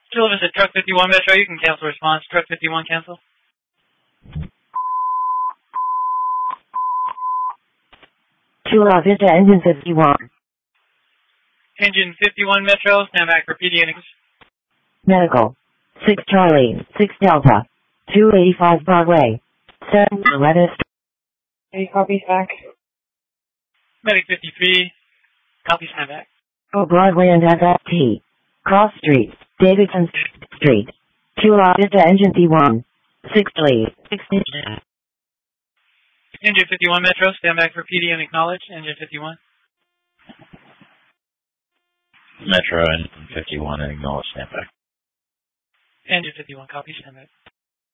Chula Vista Truck 51 Metro, you can cancel response. Truck 51 cancel. Chula Vista Engine 51. Engine 51 Metro, stand back for PD and Medical. 6 Charlie, 6 Delta. 285 Broadway. 7 Lettuce. Any copies back? Medic 53, copy stand back. Oh, Broadway and FFT. Cross Street. Davidson Street. Chula Vista Engine 51. 6 lead. 6 Engine 51 Metro, stand back for PD and acknowledge. Engine 51. Metro and 51 and acknowledge stand back. Engine 51, copy stand back.